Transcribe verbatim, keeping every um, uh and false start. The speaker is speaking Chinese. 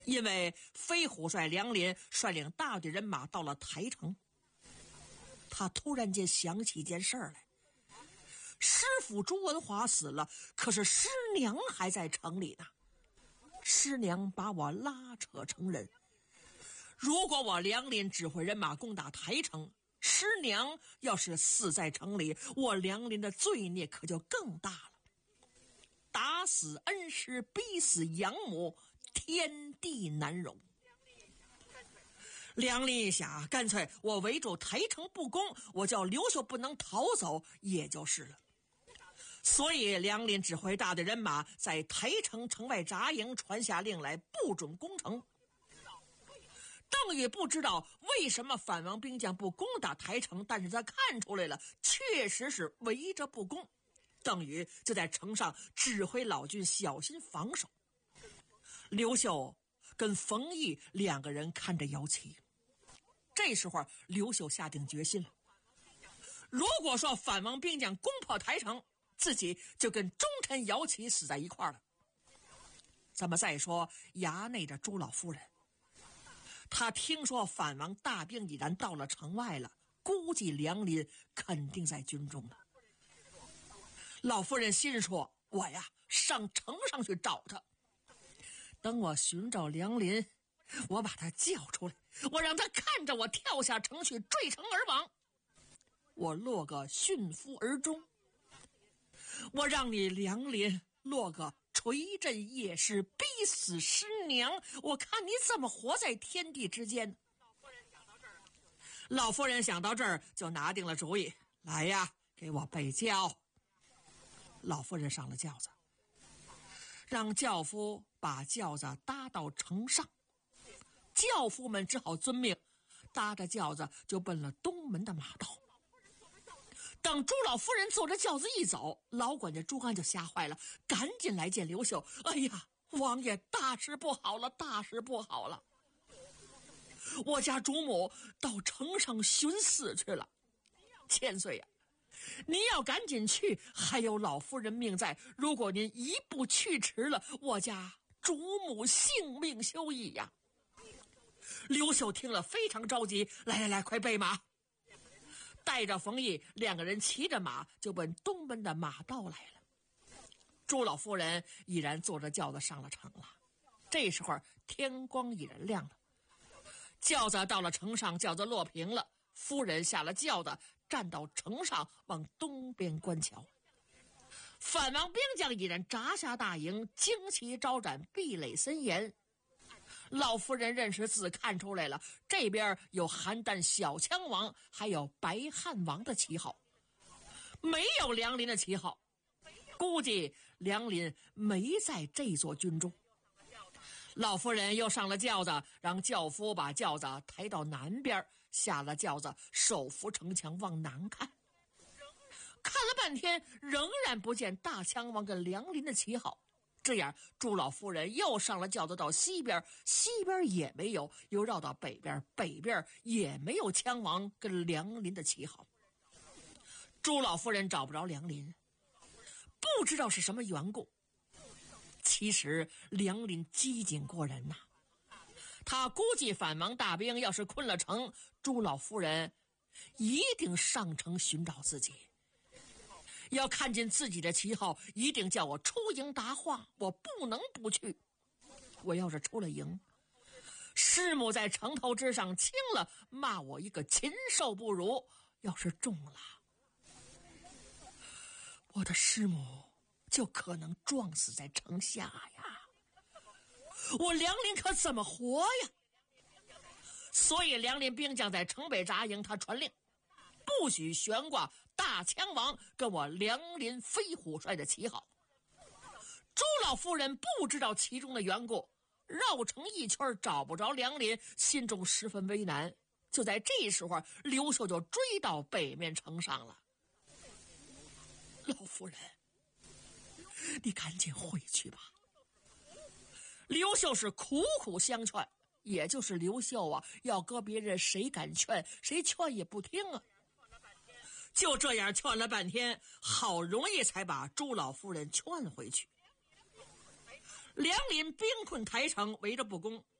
因为飞虎帅梁林率领大队人马到了台城，他突然间想起一件事来，师父朱文华死了，可是师娘还在城里呢。师娘把我拉扯成人，如果我梁林指挥人马攻打台城，师娘要是死在城里，我梁林的罪孽可就更大了。打死恩师，逼死养母，天地难容。梁林一想，干脆我围住台城不攻，我叫刘秀不能逃走也就是了。所以梁林指挥大队人马在台城城外扎营，传下令来，不准攻城。邓禹不知道为什么反王兵将不攻打台城，但是他看出来了，确实是围着不攻。邓禹就在城上指挥老军小心防守。刘秀跟冯异两个人看着摇旗。这时候刘秀下定决心了，如果说反王兵将攻破台城，自己就跟忠臣姚齐死在一块儿了。咱们再说衙内的朱老夫人，他听说反王大兵已然到了城外了，估计梁林肯定在军中了。老夫人心说，我呀上城上去找他，等我寻找梁林，我把他叫出来，我让他看着我跳下城去，坠城而亡，我落个殉夫而终。我让你梁林落个垂枕夜尸，逼死师娘，我看你怎么活在天地之间。老夫人想到这儿就拿定了主意，来呀，给我备轿。老夫人上了轿子，让轿夫把轿子搭到城上，轿夫们只好遵命，搭着轿子就奔了东门的马道。等朱老夫人坐着轿子一走，老管家朱安就吓坏了，赶紧来见刘秀。哎呀，王爷，大事不好了，大事不好了！我家主母到城上寻死去了。千岁呀，您要赶紧去，还有老夫人命在，如果您一步去迟了，我家主母性命休矣呀！刘秀听了非常着急，来来来，快备马！带着冯异，两个人骑着马就奔东门的马道来了。朱老夫人已然坐着轿子上了城了。这时候天光已然亮了，轿子到了城上，轿子落平了，夫人下了轿子，站到城上往东边观瞧。反王兵将已然扎下大营，旌旗招展，壁垒森严。老夫人认识字，看出来了，这边有邯郸小羌王还有白汉王的旗号，没有梁林的旗号，估计梁林没在这座军中。老夫人又上了轿子，让轿夫把轿子抬到南边，下了轿子，手扶城墙往南看，看了半天仍然不见大羌王跟梁林的旗号。这样朱老夫人又上了轿子到西边，西边也没有，又绕到北边，北边也没有羌王跟梁林的旗号。朱老夫人找不着梁林，不知道是什么缘故。其实梁林机警过人呐、啊，他估计反王大兵要是困了城，朱老夫人一定上城寻找自己，要看见自己的旗号，一定叫我出营答话，我不能不去。我要是出了营，师母在城头之上轻了，骂我一个禽兽不如；要是重了，我的师母就可能撞死在城下呀，我梁林可怎么活呀？所以梁林兵将在城北扎营，他传令不许悬挂大羌王跟我梁林飞虎帅的旗号。朱老夫人不知道其中的缘故，绕城一圈找不着梁林，心中十分为难。就在这时候，刘秀就追到北面城上了。老夫人，你赶紧回去吧。刘秀是苦苦相劝，也就是刘秀啊，要搁别人谁敢劝，谁劝也不听啊。就这样劝了半天，好容易才把朱老夫人劝回去。 两领兵困台城，围着不攻。